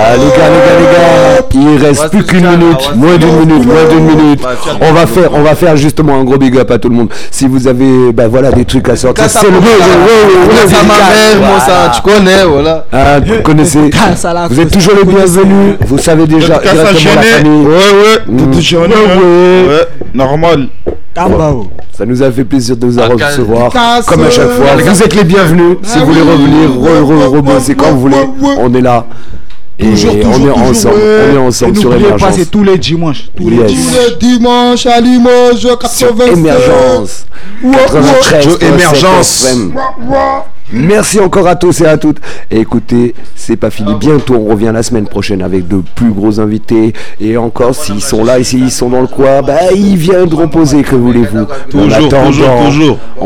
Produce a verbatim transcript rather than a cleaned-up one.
Ah, les gars, les gars, les gars, il reste plus qu'une minute, moins d'une minute, moins d'une minute. On va faire, on va faire justement un gros big up à tout le monde. Si vous avez, ben voilà, des trucs à sortir, c'est le moment. Ça ma mère, moi ça, tu connais, voilà. Ah, vous connaissez. Vous êtes toujours les bienvenus. Vous savez déjà directement la famille. Ouais, ouais. Tout gêné. Ouais, normal. Ça nous a fait plaisir de vous avoir recevoir. Comme à chaque fois, vous êtes les bienvenus. Si vous voulez revenir, rebosser quand vous voulez, on est là. Et toujours, toujours, on est toujours, ensemble, ouais. on est ensemble et sur n'oubliez Émergence. pas, c'est tous les dimanches. Tous Yes. les dimanches. Tous les dimanches à Limoges, quatre-vingt-sept. Émergence. quatre-vingt-treize Émergence. Merci encore à tous et à toutes. Et écoutez, c'est pas fini. Bientôt, on revient la semaine prochaine avec de plus gros invités. Et encore, s'ils sont là et s'ils sont dans le coin, bah, ils viendront poser, que voulez-vous. Toujours, toujours, toujours.